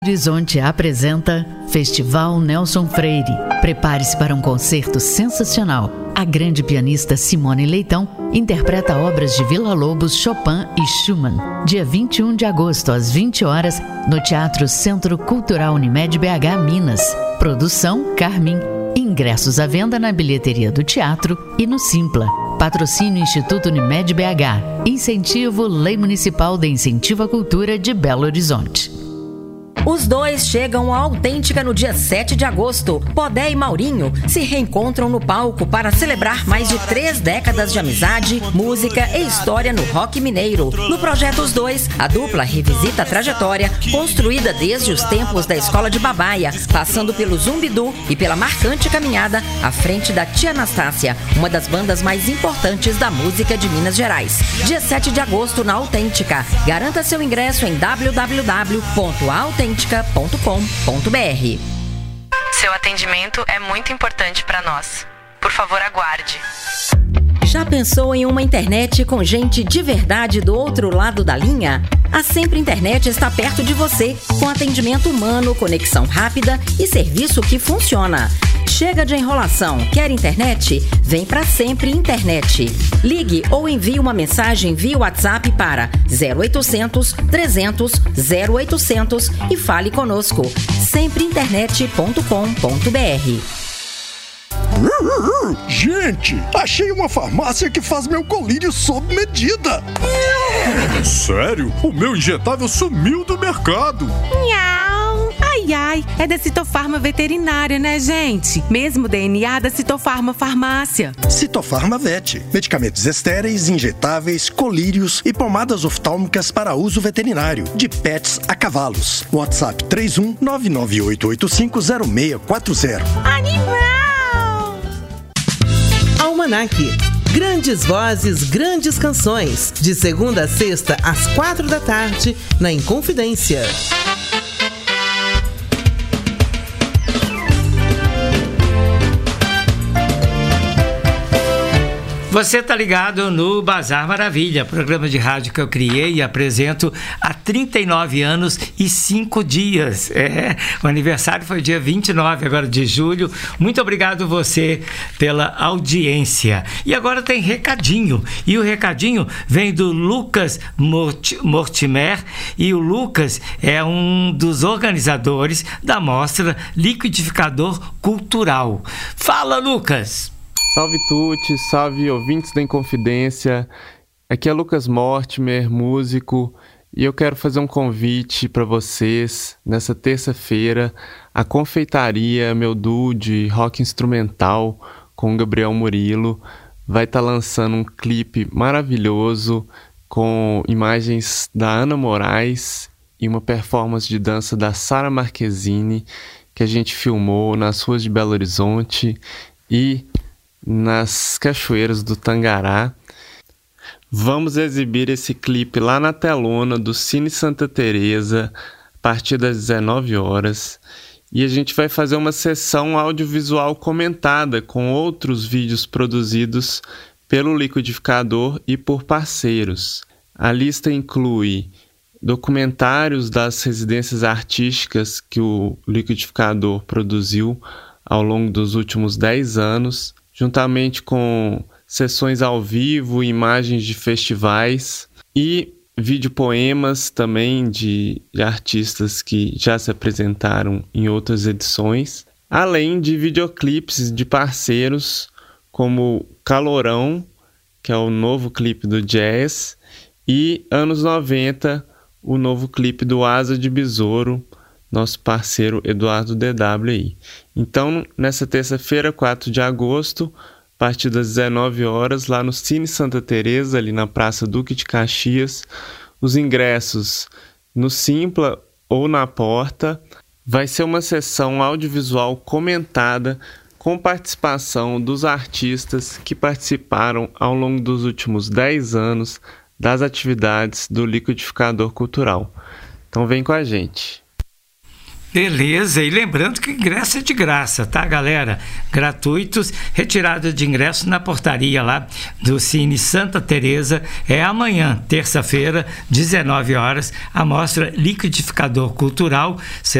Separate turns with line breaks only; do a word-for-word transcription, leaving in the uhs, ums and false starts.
Horizonte apresenta Festival Nelson Freire. Prepare-se para um concerto sensacional. A grande pianista Simone Leitão interpreta obras de Villa-Lobos, Chopin e Schumann. Dia vinte e um de agosto, às vinte horas, no Teatro Centro Cultural Unimed B H, Minas. Produção Carmin. Ingressos à venda na bilheteria do teatro e no Simpla. Patrocínio Instituto Unimed B H. Incentivo Lei Municipal de Incentivo à Cultura de Belo Horizonte.
Os dois chegam à Autêntica no dia sete de agosto. Podé e Maurinho se reencontram no palco para celebrar mais de três décadas de amizade, música e história no rock mineiro. No projeto Os Dois, a dupla revisita a trajetória construída desde os tempos da Escola de Babaia, passando pelo Zumbidu e pela marcante caminhada à frente da Tia Anastácia, uma das bandas mais importantes da música de Minas Gerais. Dia sete de agosto na Autêntica. Garanta seu ingresso em w w w ponto autêntica ponto com ponto b r.
Seu atendimento é muito importante para nós. Por favor, aguarde.
Já pensou em uma internet com gente de verdade do outro lado da linha? A Sempre Internet está perto de você, com atendimento humano, conexão rápida e serviço que funciona. Chega de enrolação. Quer internet? Vem pra Sempre Internet. Ligue ou envie uma mensagem via WhatsApp para zero oitocentos, trezentos, zero oitocentos e fale conosco. sempre internet ponto com ponto b r.
Gente, achei uma farmácia que faz meu colírio sob medida.
Sério? O meu injetável sumiu do mercado.
Nhau. Ai, ai, é da Citofarma Veterinária, né, gente? Mesmo D N A da Citofarma Farmácia.
Citofarma Vet. Medicamentos estéreis, injetáveis, colírios e pomadas oftálmicas para uso veterinário. De pets a cavalos. WhatsApp três um nove nove oito oito cinco zero seis quatro zero.
Animal!
Almanac. Grandes vozes, grandes canções. De segunda a sexta, às quatro da tarde, na Inconfidência.
Você está ligado no Bazar Maravilha, programa de rádio que eu criei e apresento há trinta e nove anos e cinco dias. É, o aniversário foi dia vinte e nove agora de julho. Muito obrigado você pela audiência. E agora tem recadinho. E o recadinho vem do Lucas Mortimer. E o Lucas é um dos organizadores da mostra Liquidificador Cultural. Fala, Lucas!
Salve Tuti, salve ouvintes da Inconfidência. Aqui é Lucas Mortimer, músico, e eu quero fazer um convite para vocês nessa terça-feira. A Confeitaria, meu duo de rock instrumental com o Gabriel Murilo, vai estar tá lançando um clipe maravilhoso com imagens da Ana Moraes e uma performance de dança da Sara Marquezine que a gente filmou nas ruas de Belo Horizonte e nas cachoeiras do Tangará. Vamos exibir esse clipe lá na telona do Cine Santa Teresa a partir das dezenove horas, e a gente vai fazer uma sessão audiovisual comentada com outros vídeos produzidos pelo Liquidificador e por parceiros. A lista inclui documentários das residências artísticas que o Liquidificador produziu ao longo dos últimos dez anos, juntamente com sessões ao vivo, imagens de festivais e videopoemas também de, de artistas que já se apresentaram em outras edições, além de videoclipes de parceiros como Calorão, que é o novo clipe do Jazz, e Anos noventa, o novo clipe do Asa de Besouro, nosso parceiro Eduardo D W aí. Então, nessa terça-feira, quatro de agosto, a partir das dezenove horas, lá no Cine Santa Teresa, ali na Praça Duque de Caxias, os ingressos no Simpla ou na porta. Vai ser uma sessão audiovisual comentada com participação dos artistas que participaram ao longo dos últimos dez anos das atividades do Liquidificador Cultural. Então vem com a gente.
Beleza, e lembrando que o ingresso é de graça, tá, galera? Gratuitos, retirada de ingresso na portaria lá do Cine Santa Teresa. É amanhã, terça-feira, dezenove horas, a mostra Liquidificador Cultural.